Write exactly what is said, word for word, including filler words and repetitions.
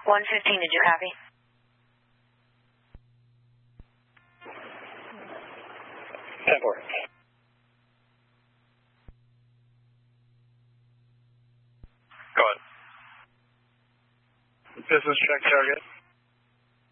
one fifteen, did you copy? ten four. Go ahead. Business check target.